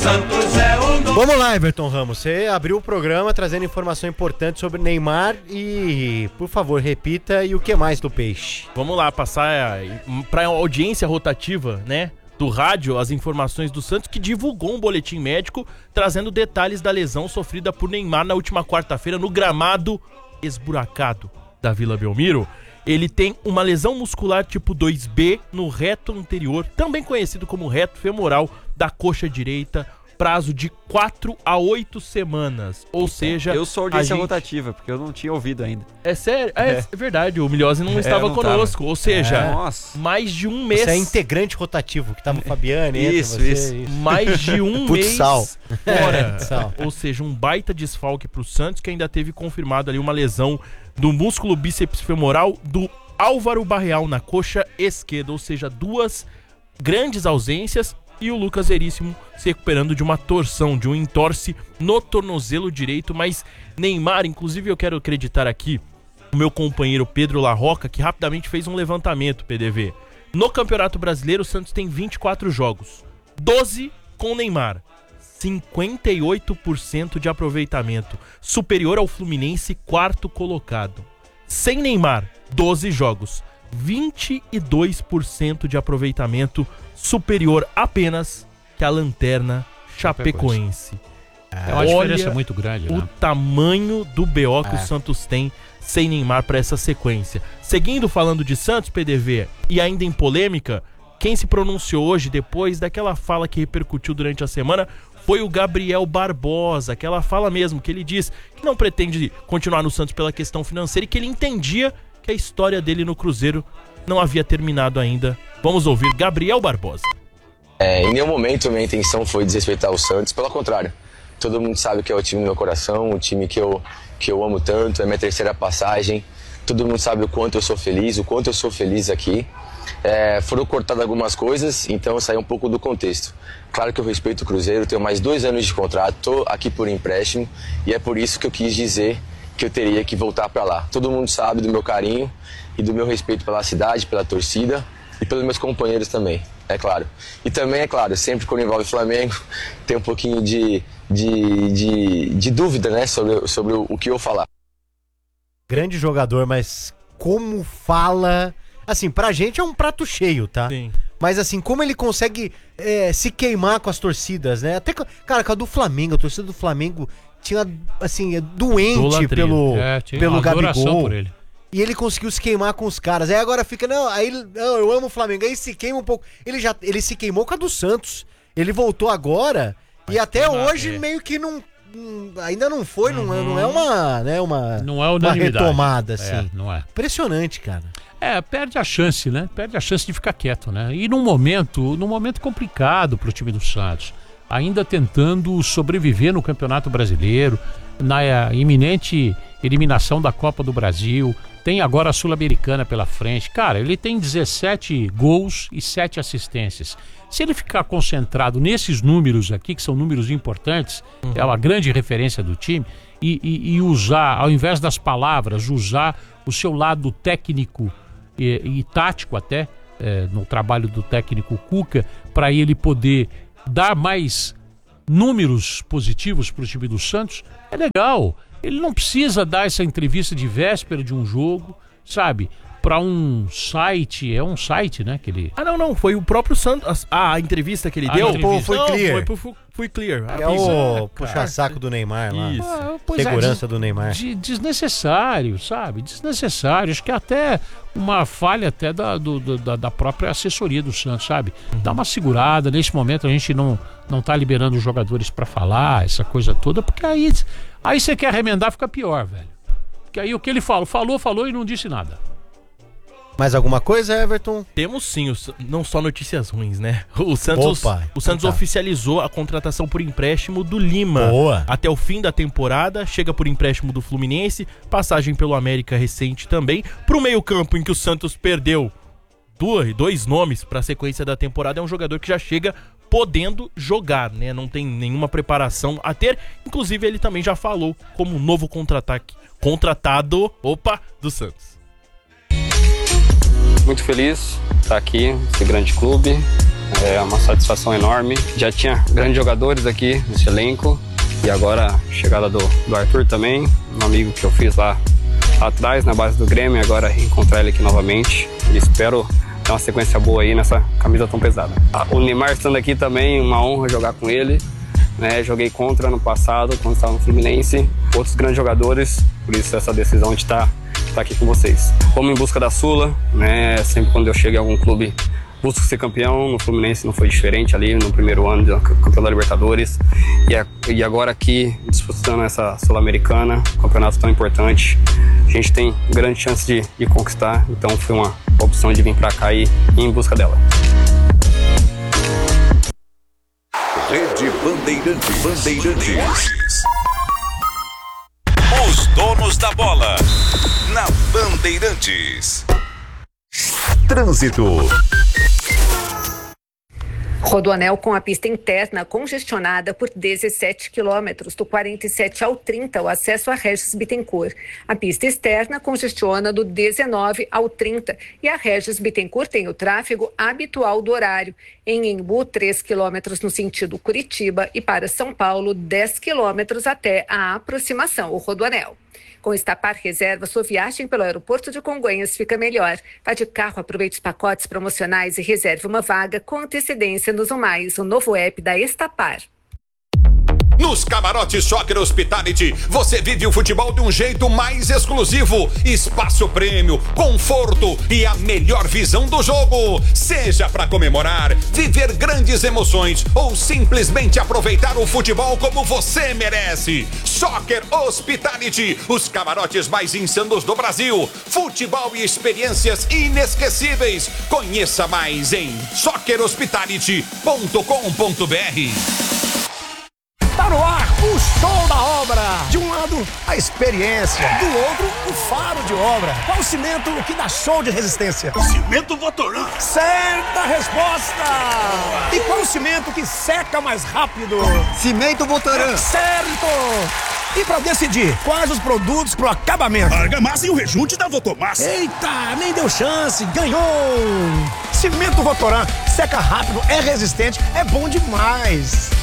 Santos é o nome. Vamos lá, Everton Ramos. Você abriu o programa trazendo informação importante sobre Neymar e, por favor, repita e o que mais do Peixe. Vamos lá, passar para a audiência rotativa, né? Do rádio, as informações do Santos, que divulgou um boletim médico trazendo detalhes da lesão sofrida por Neymar na última quarta-feira no gramado esburacado da Vila Belmiro. Ele tem uma lesão muscular tipo 2B no reto anterior, também conhecido como reto femoral da coxa direita, prazo de 4 a 8 semanas. Ou seja... Eu sou audiência rotativa, porque eu não tinha ouvido ainda. É sério? É verdade, o Milhose não estava conosco. Ou seja, mais de um mês... Você é integrante rotativo, que tava o Fabiane. Isso. Mais de um mês fora. Futsal. Ou seja, um baita desfalque pro Santos, que ainda teve confirmado ali uma lesão do músculo bíceps femoral do Álvaro Barreal na coxa esquerda. Ou seja, duas grandes ausências. E o Lucas Veríssimo se recuperando de uma torção, de um entorse no tornozelo direito. Mas Neymar, inclusive eu quero acreditar aqui o meu companheiro Pedro Larroca, que rapidamente fez um levantamento, PDV. No Campeonato Brasileiro, o Santos tem 24 jogos, 12 com Neymar, 58% de aproveitamento, superior ao Fluminense, quarto colocado. Sem Neymar, 12 jogos, 22% de aproveitamento, superior apenas que a Lanterna Chapecoense. É uma diferença muito grande, né? O tamanho do BO que o Santos tem sem Neymar para essa sequência. Seguindo falando de Santos, PDV, e ainda em polêmica, quem se pronunciou hoje, depois daquela fala que repercutiu durante a semana, foi o Gabriel Barbosa. Aquela fala mesmo, que ele diz que não pretende continuar no Santos pela questão financeira e que ele entendia que a história dele no Cruzeiro não havia terminado ainda. Vamos ouvir Gabriel Barbosa. Em nenhum momento minha intenção foi desrespeitar o Santos, pelo contrário. Todo mundo sabe que é o time do meu coração, o time que eu amo tanto, é minha terceira passagem. Todo mundo sabe o quanto eu sou feliz aqui. Foram cortadas algumas coisas, então eu saí um pouco do contexto. Claro que eu respeito o Cruzeiro, tenho mais 2 anos de contrato, estou aqui por empréstimo e é por isso que eu quis dizer que eu teria que voltar para lá. Todo mundo sabe do meu carinho e do meu respeito pela cidade, pela torcida e pelos meus companheiros também, é claro. E também, é claro, sempre quando envolve Flamengo, tem um pouquinho de dúvida, né, sobre o que eu falar. Grande jogador, mas como fala... Assim, pra gente é um prato cheio, tá? Sim. Mas assim, como ele consegue se queimar com as torcidas, né? Até, cara, com a do Flamengo, a torcida do Flamengo tinha, assim, doente pelo Gabigol. Por ele. E ele conseguiu se queimar com os caras. Aí agora fica, eu amo o Flamengo. Aí se queima um pouco. Ele se queimou com a do Santos. Ele voltou agora. E até hoje meio que não... ainda não foi, não é uma, né, não é uma retomada, assim. Não é. Impressionante, cara. Perde a chance, né? Perde a chance de ficar quieto, né? E num momento complicado pro time do Santos, ainda tentando sobreviver no Campeonato Brasileiro, na iminente eliminação da Copa do Brasil, tem agora a Sul-Americana pela frente. Cara, ele tem 17 gols e 7 assistências. Se ele ficar concentrado nesses números aqui, que são números importantes, é uma grande referência do time, e usar, ao invés das palavras, usar o seu lado técnico e tático até, no trabalho do técnico Cuca, para ele poder dar mais números positivos para o time do Santos, é legal. Ele não precisa dar essa entrevista de véspera de um jogo, sabe? Para um site, é um site, né? Que ele... não, foi o próprio Santos. A entrevista que ele deu? Foi Clear. Foi Clear. É o puxa-saco do Neymar lá. Isso. Segurança do Neymar. Desnecessário, sabe? Desnecessário. Acho que até uma falha até da própria assessoria do Santos, sabe? Dá uma segurada. Nesse momento a gente não tá liberando os jogadores para falar, essa coisa toda, porque aí você quer remendar, fica pior, velho. Porque aí o que ele falou e não disse nada. Mais alguma coisa, Everton? Temos sim, não só notícias ruins, né? O Santos oficializou a contratação por empréstimo do Lima. Boa. Até o fim da temporada, chega por empréstimo do Fluminense, passagem pelo América recente também. Pro meio-campo, em que o Santos perdeu dois nomes para a sequência da temporada, é um jogador que já chega podendo jogar, né? Não tem nenhuma preparação a ter. Inclusive, ele também já falou como novo contratado do Santos. Muito feliz de estar aqui, esse grande clube. É uma satisfação enorme. Já tinha grandes jogadores aqui nesse elenco. E agora a chegada do Arthur também, um amigo que eu fiz lá atrás, na base do Grêmio, e agora encontrar ele aqui novamente. E espero dar uma sequência boa aí nessa camisa tão pesada. O Neymar estando aqui também, uma honra jogar com ele. Né? Joguei contra no passado, quando estava no Fluminense. Outros grandes jogadores, por isso essa decisão de estar aqui com vocês. Vamos em busca da Sula, né? Sempre quando eu chego em algum clube, busco ser campeão. No Fluminense não foi diferente ali, no primeiro ano do campeão da Libertadores. E agora aqui, disputando essa Sul-Americana, campeonato tão importante, a gente tem grande chance de conquistar. Então foi uma opção de vir para cá e ir em busca dela. Rede Bandeirantes. Os donos da bola na Bandeirantes. Trânsito. Rodoanel com a pista interna congestionada por 17 quilômetros, do 47 ao 30, o acesso a Regis Bittencourt. A pista externa congestiona do 19 ao 30 e a Regis Bittencourt tem o tráfego habitual do horário. Em Embu, 3 quilômetros no sentido Curitiba e para São Paulo, 10 quilômetros até a aproximação ao Rodoanel. Com Estapar Reserva, sua viagem pelo aeroporto de Congonhas fica melhor. Vá de carro, aproveite os pacotes promocionais e reserve uma vaga com antecedência nos Mais, o novo app da Estapar. Nos camarotes Soccer Hospitality, você vive o futebol de um jeito mais exclusivo. Espaço prêmio, conforto e a melhor visão do jogo. Seja para comemorar, viver grandes emoções ou simplesmente aproveitar o futebol como você merece. Soccer Hospitality, os camarotes mais insanos do Brasil. Futebol e experiências inesquecíveis. Conheça mais em soccerhospitality.com.br. Tá no ar o show da obra. De um lado, a experiência. Do outro, o faro de obra. Qual o cimento que dá show de resistência? Cimento Votoran. Certa resposta. E qual o cimento que seca mais rápido? Cimento Votoran. Certo. E pra decidir quais os produtos pro acabamento? Argamassa e o rejunte da Votomassa. Eita, nem deu chance. Ganhou. Cimento Votoran. Seca rápido, é resistente, é bom demais.